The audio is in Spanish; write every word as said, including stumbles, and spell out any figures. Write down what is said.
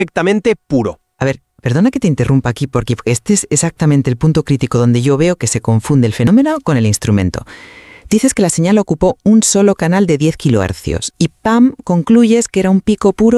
perfectamente puro. A ver, perdona que te interrumpa aquí porque este es exactamente el punto crítico donde yo veo que se confunde el fenómeno con el instrumento. Dices que la señal ocupó un solo canal de diez kilohercios y ¡pam! Concluyes que era un pico puro